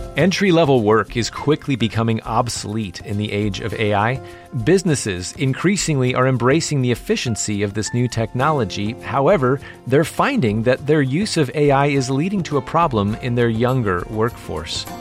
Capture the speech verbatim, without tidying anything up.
Entry-level work is quickly becoming obsolete in the age of A I. Businesses increasingly are embracing the efficiency of this new technology. However, they're finding that their use of A I is leading to a problem in their younger workforce.